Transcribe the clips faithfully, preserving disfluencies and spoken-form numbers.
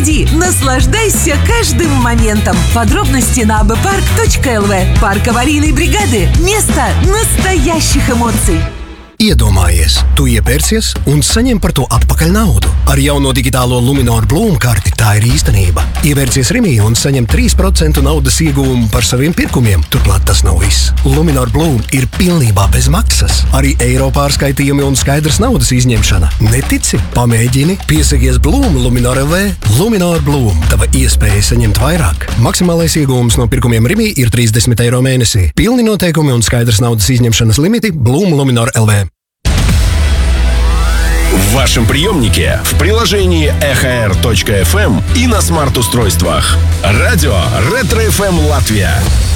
Приходи, наслаждайся каждым моментом. Подробности на abpark точка эл ви. Парк аварийной бригады. Место настоящих эмоций. Iedomājies, tu iepērcies un saņem par to atpakaļ naudu. Ar jauno digitālo Luminor Bloom karti tā ir īstenība. Ievērcies Rimī un saņem trīs procenti naudas ieguvumu par saviem pirkumiem. Turklāt tas nav viss. Luminor Bloom ir pilnībā bez maksas. Arī eiro pārskaitījumi un skaidrs naudas izņemšana. Netici? Pamēģini. Piesakies Bloom Luminor L V. Luminor Bloom. Tava iespēja saņemt vairāk. Maksimālais ieguvums no pirkumiem Rimī ir trīsdesmit eiro mēnesī. Pilni noteikumi un skaidrs naudas izņemšanas limiti Bloom Luminor L V. В вашем приемнике, в приложении эх эр точка эф эм и на смарт-устройствах. Радио Ретро-эф эм Латвия.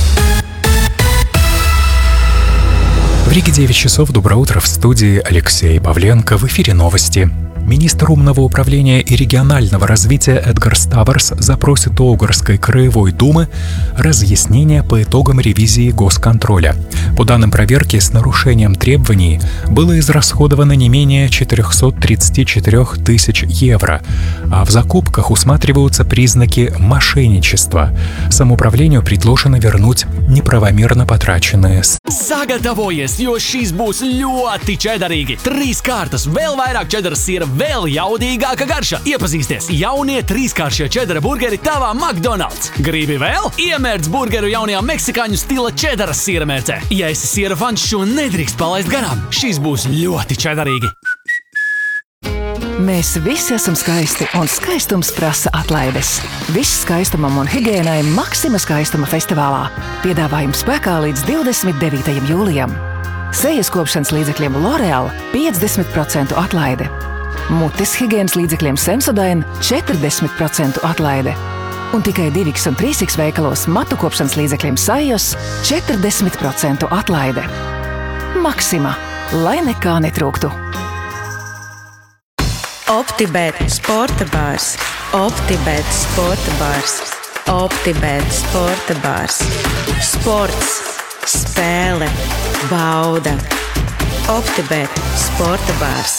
В Риге девять часов. Доброе утро. В студии Алексей Павленко. В эфире новости. Министр умного управления и регионального развития Эдгар Ставарс запросит у Угорской краевой думы разъяснения по итогам ревизии госконтроля. По данным проверки, с нарушением требований было израсходовано не менее четыреста тридцать четыре тысяч евро, а в закупках усматриваются признаки мошенничества. Самоуправлению предложено вернуть неправомерно потраченные. Sagatavojies, jo šīs būs ļoti čedarīgi. Trīs kārtas, vēl vairāk čedaras sīra, vēl jaudīgāka garša. Iepazīsties, jaunie trīskāršie čedara burgeri tavā McDonald's. Gribi vēl? Iemērc burgeru jaunajā meksikāņu stila čedaras sīra mērcē. Ja esi sīra fans, šo nedrīkst palaist garām. Šīs būs ļoti čedarīgi. Mēs visi esam skaisti, un skaistums prasa atlaides. Viss skaistumam un higiēnai Maxima skaistuma festivālā. Piedāvājums spēkā līdz divdesmit devītajam jūlijam. Sejas kopšanas līdzekļiem L'Oreal piecdesmit procentu atlaide. Mutes higienas līdzekļiem Sensodyne četrdesmit procentu atlaide. Un tikai divi un trīs veikalos matu kopšanas līdzekļiem Sajos četrdesmit procentu atlaide. Maxima, lai nekā netrūktu. OptiBet sporta bārs. OptiBet sporta bārs. OptiBet sporta bārs. Sports, spēle, bauda. OptiBet sporta bārs.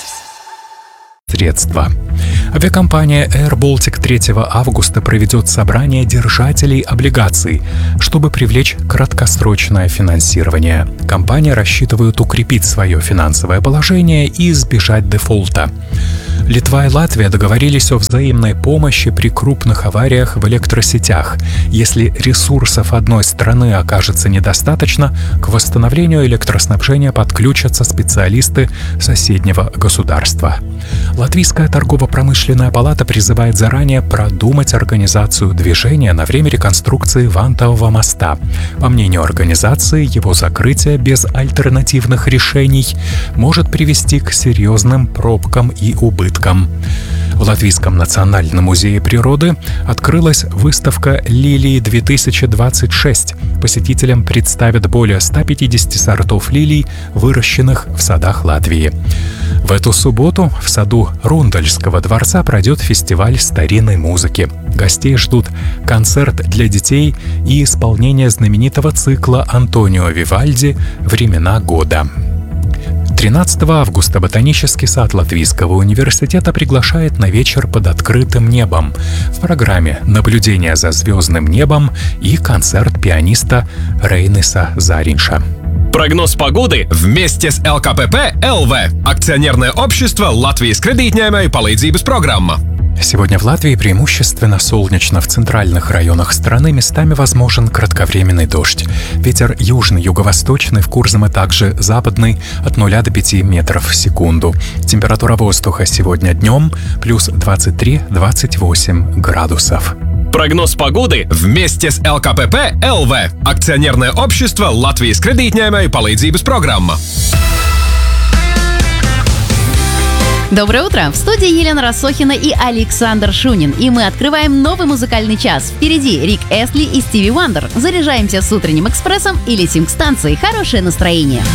Средства. Авиакомпания Air Baltic третьего августа проведет собрание держателей облигаций, чтобы привлечь краткосрочное финансирование. Компания рассчитывает укрепить свое финансовое положение и избежать дефолта. Литва и Латвия договорились о взаимной помощи при крупных авариях в электросетях. Если ресурсов одной страны окажется недостаточно, к восстановлению электроснабжения подключатся специалисты соседнего государства. Латвийская торгово-промышленная палата призывает заранее продумать организацию движения на время реконструкции Вантового моста. По мнению организации, его закрытие без альтернативных решений может привести к серьезным пробкам и убыткам. В Латвийском национальном музее природы открылась выставка «Лилии-две тысячи двадцать шесть». Посетителям представят более ста пятидесяти сортов лилий, выращенных в садах Латвии. В эту субботу в саду Рундальского дворца пройдет фестиваль старинной музыки. Гостей ждут концерт для детей и исполнение знаменитого цикла Антонио Вивальди «Времена года». тринадцатого августа Ботанический сад Латвийского университета приглашает на вечер под открытым небом. В программе «Наблюдение за звездным небом» и концерт пианиста Рейниса Заринша. Прогноз погоды вместе с эл ка пэ пэ эл ви. Акционерное общество Латвijas kredītņēmēju palīdzības программа. Сегодня в Латвии преимущественно солнечно. В центральных районах страны местами возможен кратковременный дождь. Ветер южный, юго-восточный, в Курзаме также западный от нуля до пяти метров в секунду. Температура воздуха сегодня днем плюс двадцать три - двадцать восемь градусов. Прогноз погоды вместе с эл ка пэ пэ эл ви. Акционерное общество Латвijas kredītņēmēju palīdzības программа. Доброе утро! В студии Елена Рассохина и Александр Шунин. И мы открываем новый музыкальный час. Впереди Рик Эстли и Стиви Вандер. Заряжаемся с утренним экспрессом и летим к станции. Хорошее настроение.